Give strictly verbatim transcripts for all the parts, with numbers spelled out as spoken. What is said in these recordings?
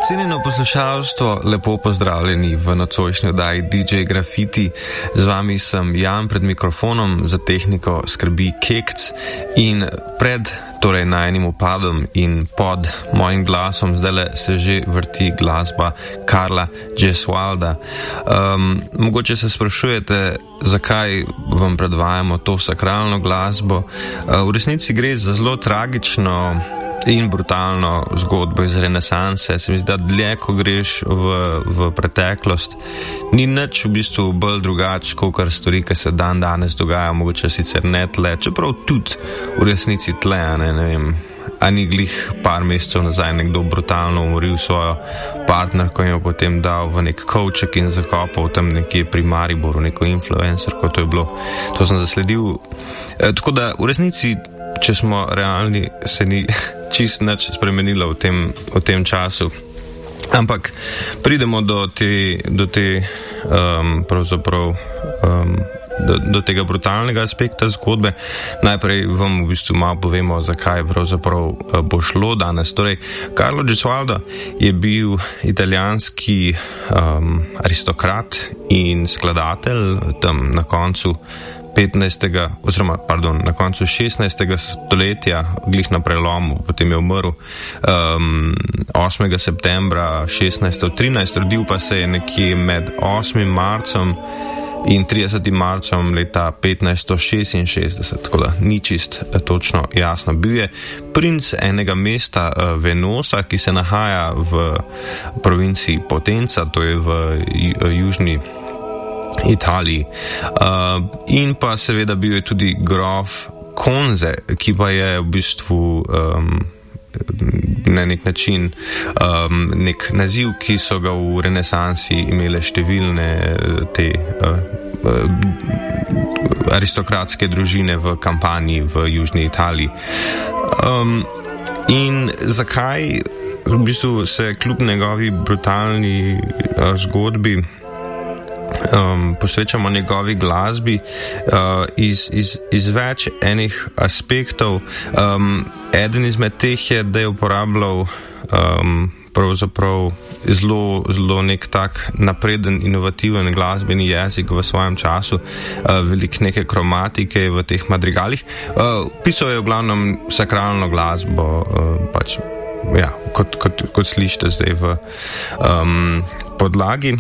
Cenjeno poslušalstvo, lepo pozdravljeni v nocojšnji oddaji D J Graffiti. Z vami sem Jan pred mikrofonom, za tehniko skrbi Kekc in pred torej najnim upadom in pod mojim glasom zdajle se že vrti glasba Karla Gesualda. Um, mogoče se sprašujete, zakaj vam predvajamo to sakralno glasbo. Uh, v resnici gre za zelo tragično in brutalno zgodbo iz renesanse. Se mi zdi, da dlje, ko greš v, v preteklost, ni nič v bistvu bolj drugač, kakor stvari, ki se dan danes dogaja, mogoče sicer ne tle, čeprav tudi v resnici tle, ne, ne vem, a ni glih par mesecev nazaj nekdo brutalno umoril svojo partnerko in jo potem dal v nek kovček in zakopal tam nekje pri Mariboru, neko influencerko, to je bilo, to sem zasledil. E, tako da v resnici, če smo realni, se ni čist nič spremenilo v tem, v tem času. Ampak pridemo do te, do te um, pravzaprav um, do, do tega brutalnega aspekta zgodbe. Najprej vam v bistvu malo povemo, zakaj pravzaprav bo šlo danes. Torej, Carlo Gesualdo je bil italijanski um, aristokrat in skladatelj tam na koncu petnajstega oziroma, pardon, na koncu šestnajstega stoletja, glih na prelomu, potem je umrl um, osmega septembra šestnajststo trinajst, rodil pa se je nekje med osmim marcem in tridesetim marcem leta petnajststo šestinšestdeset, tako da ni čist točno jasno. Bil je princ enega mesta uh, Venosa, ki se nahaja v provinciji Potenza, to je v uh, južni Italiji. Uh, in pa seveda bil je tudi grof Konze, ki pa je v bistvu um, na nek način um, nek naziv, ki so ga v renesansi imele številne te uh, uh, aristokratske družine v kampanji v južni Italiji. Um, in zakaj v bistvu se kljub njegovi brutalni uh, zgodbi Um, posvečamo njegovi glasbi uh, iz, iz, iz več enih aspektov. Um, eden izmed teh je, da je uporabljal um, pravzaprav zelo, zelo nek tak napreden, inovativen glasbeni jezik v svojem času, uh, veliko neke kromatike v teh madrigalih. Uh, pisal je v glavnem sakralno glasbo, uh, pač, ja, kot, kot, kot slišite zdaj v um, podlagi.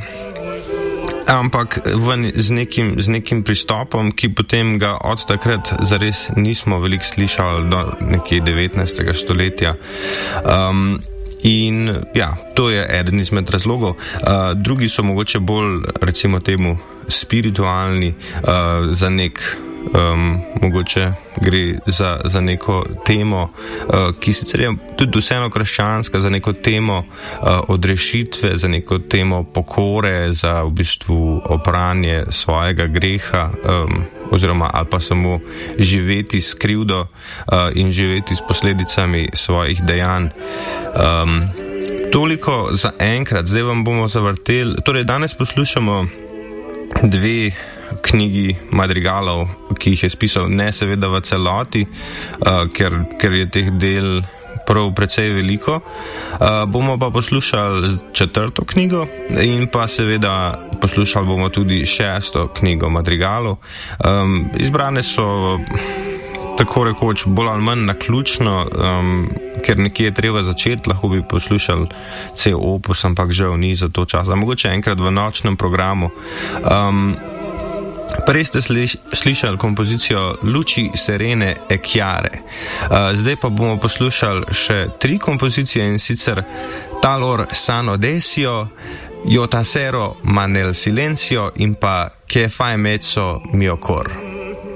Ampak ven, z, nekim, z nekim pristopom, ki potem ga od takrat zares nismo veliko slišali do nekje devetnajstega stoletja. Um, in ja, to je eden izmed razlogov. Uh, drugi so mogoče bolj, recimo temu, spiritualni, uh, za nek Um, mogoče gre za, za neko temo, uh, ki sicer je tudi vseeno krščanska, za neko temo uh, odrešitve, za neko temo pokore, za v bistvu opranje svojega greha, um, oziroma ali pa samo živeti s krivdo uh, in živeti s posledicami svojih dejanj. Um, toliko za enkrat, zdaj vam bomo zavrteli. Torej, danes poslušamo dve knjigi madrigalov, ki jih je spisal, ne seveda v celoti, uh, ker, ker je teh del prav precej veliko. Uh, bomo pa poslušali četrto knjigo in pa seveda poslušali bomo tudi šesto knjigo madrigalov. Um, izbrane so tako rekoč bolj ali manj naključno, um, ker nekje je treba začeti, lahko bi poslušali cel opus, ampak žal ni za to časa. Mogoče enkrat v nočnem programu. Um, Prej ste slišali kompozicijo Luci Serene e Chiare. Zdaj pa bomo poslušali še tri kompozicije, in sicer Talor Sano Desio, Io Tasero Ma Nel Silenzio in pa Che Fai Mezzo Mio Cor.